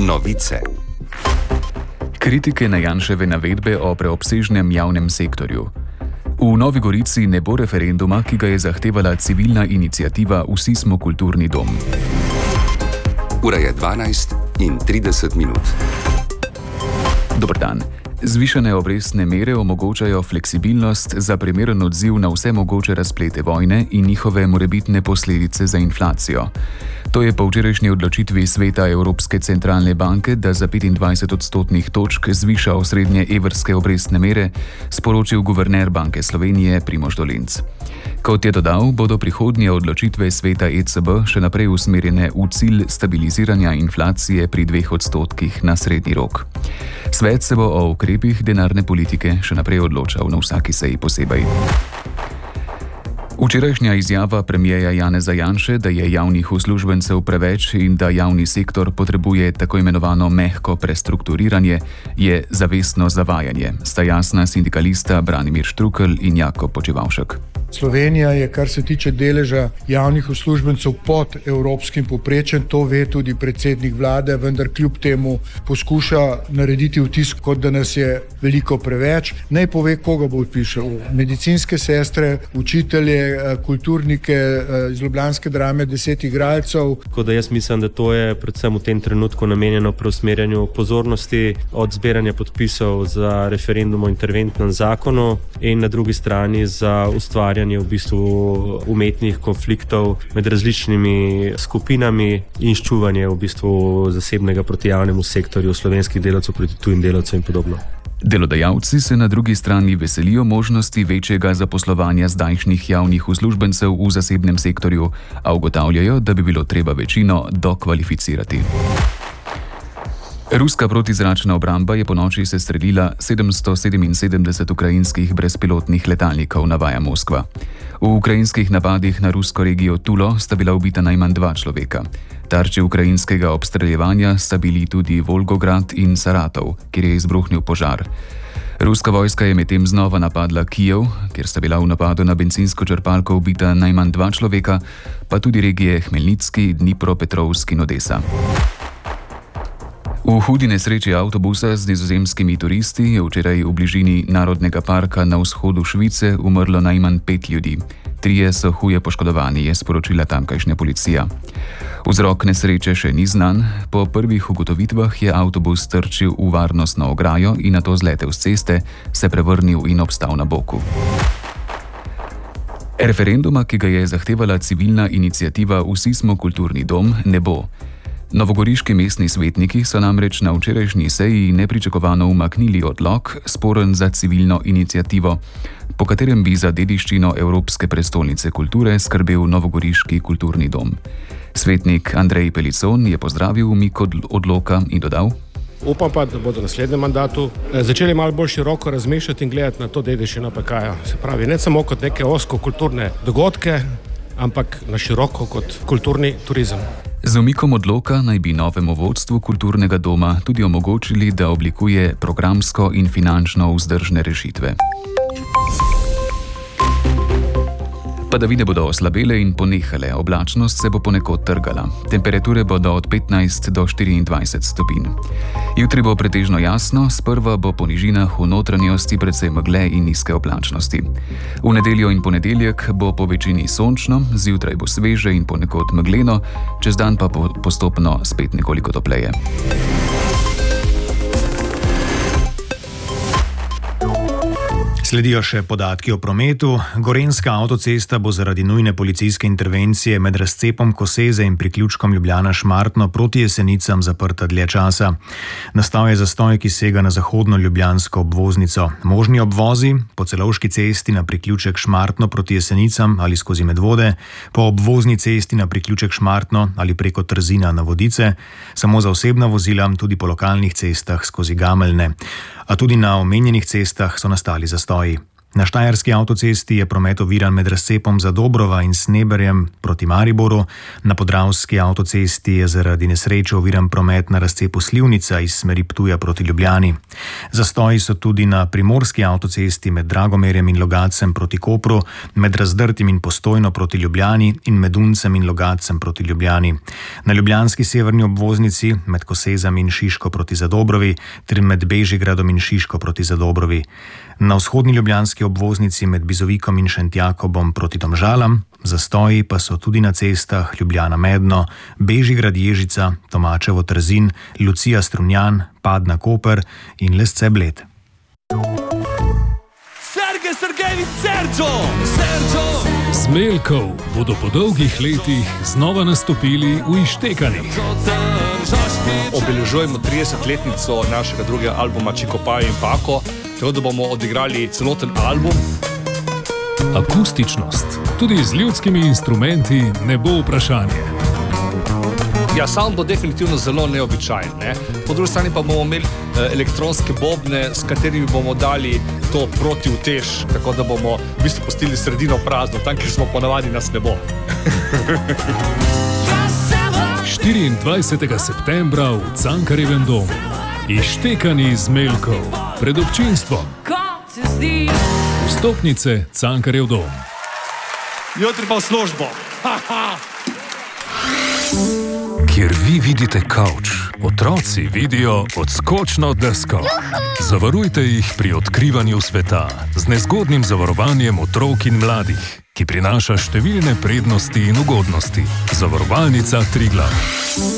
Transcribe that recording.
Novice. Kritike na Janševe navedbe o preobsežnem javnem sektorju. V Novi Gorici ne bo referenduma, ki ga je zahtevala civilna iniciativa Vsi smo kulturni dom. Ura je 12:30. Dober dan. Zvišane obrestne mere omogočajo fleksibilnost za primeren odziv na vse mogoče razplete vojne in njihove morebitne posledice za inflacijo. To je po včerajšnji odločitvi Sveta Evropske centralne banke, da za 25 odstotnih točk zviša osrednje evrske obrestne mere, sporočil guverner Banke Slovenije Primož Dolenc. Kot je dodal, bodo prihodnje odločitve Sveta ECB še naprej usmerjene v cilj stabiliziranja inflacije pri 2 odstotkih na srednji rok. Svet se bo o ukrepih denarne politike še naprej odločal na vsaki seji posebej. Včerajšnja izjava premierja Janeza Janše, da je javnih uslužbencev preveč in da javni sektor potrebuje tako imenovano mehko prestrukturiranje, je zavestno zavajanje, sta jasna sindikalista Branimir Štrukelj in Jakob Počivavšek. Slovenija je, kar se tiče deleža javnih uslužbencev, pod evropskim povprečjem, to ve tudi predsednik vlade, vendar kljub temu poskuša narediti vtis, kot da nas je veliko preveč. Naj pove, koga bo odpišel. Medicinske sestre, učitelje, kulturnike iz ljubljanske drame, 10 igralcev. Tako da jaz mislim, da to je predvsem v tem trenutku namenjeno preusmerjanju pozornosti od zbiranja podpisov za referendum o interventnem zakonu in na drugi strani za ustvarjanje v bistvu umetnih konfliktov med različnimi skupinami in ščuvanje v bistvu zasebnega proti javnemu sektorju, slovenskih delavcev proti tujim delavcem in podobno. Delodajalci se na drugi strani veselijo možnosti večjega zaposlovanja zdajšnjih javnih uslužbencev v zasebnem sektorju, a ugotavljajo, da bi bilo treba večino dokvalificirati. Ruska protizračna obramba je ponoči sestrelila 777 ukrajinskih brezpilotnih letalnikov, navaja Moskva. V ukrajinskih napadih na rusko regijo Tulo sta bila ubita najmanj 2 človeka. Tarči ukrajinskega obstreljevanja sta bili tudi Volgograd in Saratov, kjer je izbruhnil požar. Ruska vojska je medtem znova napadla Kijev, kjer sta bila v napadu na bencinsko črpalko ubita najmanj 2 človeka, pa tudi regije Hmelnitski, Dnipropetrovsk in Odesa. V hudi nesreči avtobusa z nizozemskimi turisti je včeraj v bližini Narodnega parka na vzhodu Švice umrlo najmanj 5 ljudi. 3 so huje poškodovani, je sporočila tamkajšnja policija. Vzrok nesreče še ni znan, po prvih ugotovitvah je avtobus trčil v varnostno ograjo in nato zletel s ceste, se prevrnil in obstal na boku. Referenduma, ki ga je zahtevala civilna iniciativa Vsi smo kulturni dom, ne bo. Novogoriški mestni svetniki so namreč na včerajšnji seji nepričakovano umaknili odlok, sporen za civilno iniciativo, po katerem bi za dediščino Evropske prestolnice kulture skrbel Novogoriški kulturni dom. Svetnik Andrej Pelicon je pozdravil umik odloka in dodal: Upam pa, da bodo v naslednjem mandatu začeli malo bolj široko razmišljati in gledati na to dediščino PK-ja. Se pravi, ne samo kot neke ozko kulturne dogodke, ampak na široko kot kulturni turizem. Z umikom odloka naj bi novemu vodstvu kulturnega doma tudi omogočili, da oblikuje programsko in finančno vzdržne rešitve. Padavine bodo oslabele in ponehale, oblačnost se bo ponekod trgala. Temperature bodo od 15 do 24 stopinj. Jutri bo pretežno jasno, sprva bo po nižinah v notranjosti precej megle in nizke oblačnosti. V nedeljo in ponedeljek bo po večini sončno, zjutraj bo sveže in ponekod megleno, čez dan pa postopno spet nekoliko topleje. Sledijo še podatki o prometu. Gorenjska avtocesta bo zaradi nujne policijske intervencije med razcepom Koseze in priključkom Ljubljana-Šmartno proti Jesenicam zaprta dlje časa. Nastal je zastoj, ki sega na zahodno ljubljansko obvoznico. Možni obvozi po Celovški cesti na priključek Šmartno proti Jesenicam ali skozi Medvode, po obvozni cesti na priključek Šmartno ali preko Trzina na Vodice, samo za osebna vozila, tudi po lokalnih cestah skozi Gameljne. A tudi na omenjenih cestah so nastali zastoji. Na Štajerski avtocesti je promet oviran med razcepom Zadobrova in Sneberjem proti Mariboru. Na Podravski avtocesti je zaradi nesreče oviran promet na razcepu Slivnica iz smeri Ptuja proti Ljubljani. Zastoji so tudi na Primorski avtocesti med Dragomerjem in Logatcem proti Kopru, med Razdrtim in Postojno proti Ljubljani in med Uncem in Logatcem proti Ljubljani. Na ljubljanski severni obvoznici med Kosezami in Šiško proti Zadobrovi ter med Bežigradom in Šiško proti Zadobrovi. Na vzhodni ljubljanski obvoznici med Bizovikom in Šentjakobom proti Domžalam, zastoji pa so tudi na cestah Ljubljana-Medno, Bežigrad-Ježica, Tomačevo-Trzin, Lucija-Strunjan, Padna-Koper in Lesce-Bled. Sergio! Zmeljkov bodo po dolgih letih znova nastopili v Ištekanjih. Obeležujemo 30-letnico našega drugega albuma Čikopajo in Pako, tako da bomo odigrali celoten album. Akustičnost, tudi z ljudskimi instrumenti, ne bo vprašanje. Ja, sound bo definitivno zelo neobičajen, ne? Po drugi strani pa bomo imeli elektronske bobne, s katerimi bomo dali to protivtež, tako da bomo v bistvu pustili sredino prazno, tam, kjer smo ponavadi, nas ne bo. 24. septembra v Cankarjevem domu. Ištekani Zmeljkov pred občinstvom. Vstopnice Cankarjev dom. Jutri pa v službo. Kjer vi vidite kavč, otroci vidijo odskočno desko. Zavarujte jih pri odkrivanju sveta z nezgodnim zavarovanjem otrok in mladih, ki prinaša številne prednosti in ugodnosti. Zavarovalnica Triglav.